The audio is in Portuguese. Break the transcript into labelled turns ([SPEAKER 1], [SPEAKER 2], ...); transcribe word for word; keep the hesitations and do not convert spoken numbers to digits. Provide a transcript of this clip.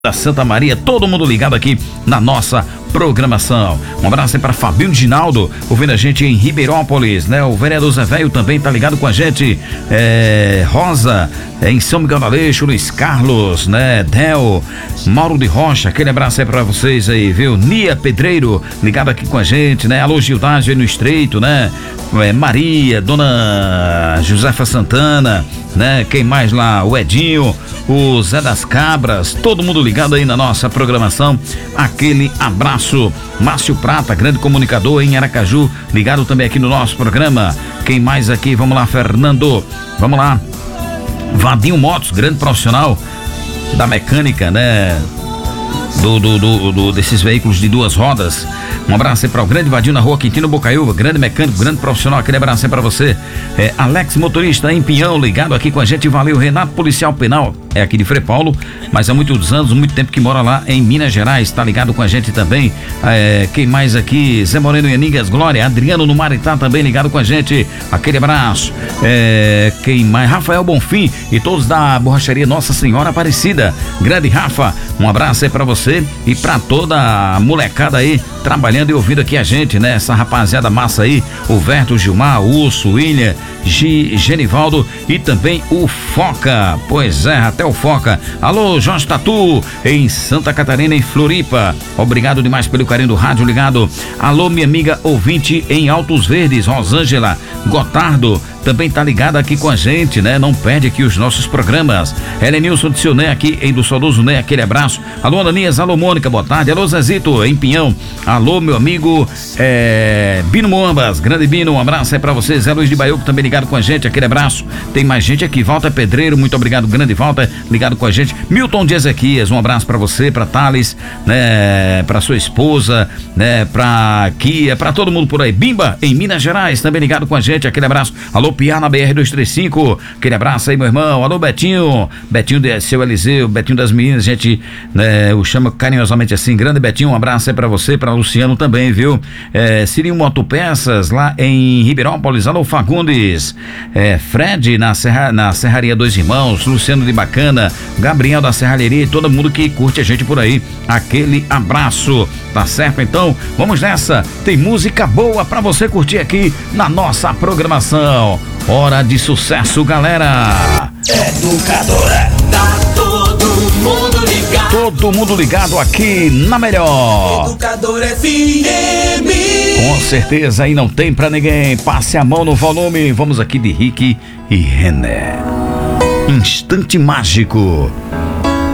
[SPEAKER 1] da Santa Maria, todo mundo ligado aqui na nossa programação. Um abraço aí para Fabinho Ginaldo, ouvindo a gente em Ribeirópolis, né? O vereador Zé Velho também tá ligado com a gente. É, Rosa, é, em São Miguel do Aleixo, Luiz Carlos, né? Del, Mauro de Rocha, aquele abraço aí pra vocês aí, viu? Nia Pedreiro, ligado aqui com a gente, né? Alô, Gildade aí no Estreito, né? É, Maria, Dona Josefa Santana, né? Quem mais lá? O Edinho, o Zé das Cabras, todo mundo ligado aí na nossa programação. Aquele abraço. Márcio Prata, grande comunicador em Aracaju, ligado também aqui no nosso programa. Quem mais aqui? Vamos lá, Fernando. Vamos lá. Vadinho Motos, grande profissional da mecânica, né? Do, do, do, do, desses veículos de duas rodas. Um abraço aí para o grande Vadinho na rua Quintino Bocaiúva, grande mecânico, grande profissional. Aquele abraço aí para você. É, Alex, motorista em Pinhão, ligado aqui com a gente. Valeu. Renato, policial penal, é aqui de Frei Paulo, mas há muitos anos, muito tempo que mora lá em Minas Gerais, tá ligado com a gente também. É, quem mais aqui? Zé Moreno e Aningas Glória, Adriano no Maritá também ligado com a gente. Aquele abraço. É, quem mais? Rafael Bonfim e todos da borracharia Nossa Senhora Aparecida. Grande Rafa, um abraço aí para você e para toda a molecada aí trabalhando e ouvindo aqui a gente, né? Essa rapaziada massa aí, o Verto, o Gilmar, o Urso, o William, G, Genivaldo e também o Foca. Pois é, até o Foca. Alô, Jorge Tatu, em Santa Catarina, em Floripa. Obrigado demais pelo carinho do rádio ligado. Alô, minha amiga ouvinte em Altos Verdes, Rosângela Gotardo, também tá ligada aqui com a gente, né? Não perde aqui os nossos programas. Helenilson de seu Né aqui em do Saudoso Né, aquele abraço. Alô, Ananias, alô, Mônica, boa tarde. Alô, Zezito, em Pinhão. Alô, meu amigo é, Bino Moambas, grande Bino, um abraço aí pra vocês. Zé Luiz de Baiuco também ligado com a gente, aquele abraço. Tem mais gente aqui, Walter Pedreiro, muito obrigado, grande Walter, ligado com a gente. Milton de Ezequias, um abraço pra você, pra Thales, né? Pra sua esposa, né? Pra Kia, pra todo mundo por aí. Bimba, em Minas Gerais, também ligado com a gente, aquele abraço. Alô, Piá na B R duzentos e trinta e cinco, aquele abraço aí, meu irmão. Alô, Betinho, Betinho de seu Eliseu, Betinho das meninas, a gente né, o chama carinhosamente assim, grande Betinho, um abraço aí pra você, pra Luciano também, viu? É, Cirinho Motopeças, lá em Ribeirópolis, alô, Fagundes, é, Fred na, Serra, na Serraria Dois Irmãos, Luciano de Bacana, Gabriel da Serralheria e todo mundo que curte a gente por aí, aquele abraço, tá certo? Então, vamos nessa, tem música boa pra você curtir aqui na nossa programação. Hora de sucesso, galera.
[SPEAKER 2] Educadora, tá todo mundo ligado.
[SPEAKER 1] Todo mundo ligado aqui na melhor.
[SPEAKER 2] Educadora F M.
[SPEAKER 1] Com certeza aí não tem pra ninguém. Passe a mão no volume. Vamos aqui de Rick e René. Instante mágico.